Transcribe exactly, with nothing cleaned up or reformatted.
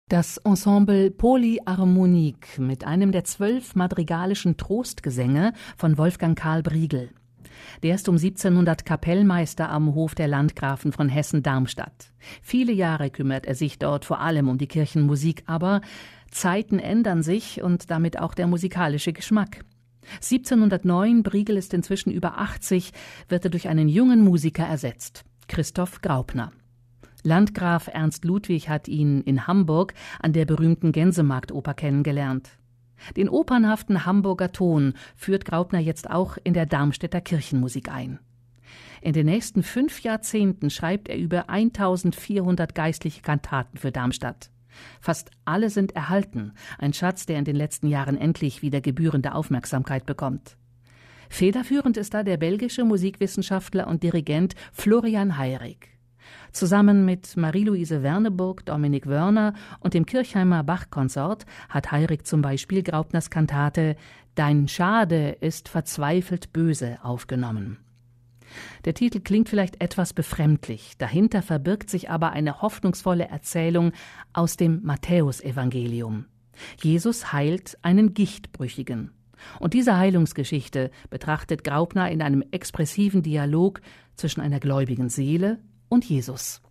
Das Ensemble Polyharmonique mit einem der zwölf madrigalischen Trostgesänge von Wolfgang Karl Briegel. Der ist um siebzehnhundert Kapellmeister am Hof der Landgrafen von Hessen-Darmstadt. Viele Jahre kümmert er sich dort vor allem um die Kirchenmusik, aber Zeiten ändern sich und damit auch der musikalische Geschmack. siebzehnhundertneun, Briegel ist inzwischen über achtzig, wird er durch einen jungen Musiker ersetzt, Christoph Graupner. Landgraf Ernst Ludwig hat ihn in Hamburg an der berühmten Gänsemarktoper kennengelernt. Den opernhaften Hamburger Ton führt Graupner jetzt auch in der Darmstädter Kirchenmusik ein. In den nächsten fünf Jahrzehnten schreibt er über eintausendvierhundert geistliche Kantaten für Darmstadt. Fast alle sind erhalten, ein Schatz, der in den letzten Jahren endlich wieder gebührende Aufmerksamkeit bekommt. Federführend ist da der belgische Musikwissenschaftler und Dirigent Florian Heirig. Zusammen mit Marie-Louise Werneburg, Dominik Wörner und dem Kirchheimer Bach-Konsort hat Heirig zum Beispiel Graupners Kantate »Dein Schade ist verzweifelt böse« aufgenommen. Der Titel klingt vielleicht etwas befremdlich, dahinter verbirgt sich aber eine hoffnungsvolle Erzählung aus dem Matthäusevangelium. Jesus heilt einen Gichtbrüchigen. Und diese Heilungsgeschichte betrachtet Graupner in einem expressiven Dialog zwischen einer gläubigen Seele und Jesus.